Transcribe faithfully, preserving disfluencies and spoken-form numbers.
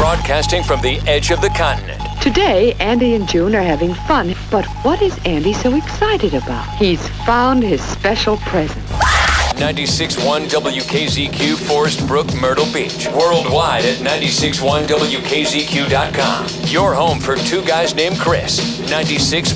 broadcasting from the edge of the continent. Today, Andy and June are having fun, but what is Andy so excited about? He's found his special present. ninety-six point one W K Z Q, Forest Brook, Myrtle Beach. Worldwide at ninety-six point one W K Z Q dot com. Your home for two guys named Chris. ninety-six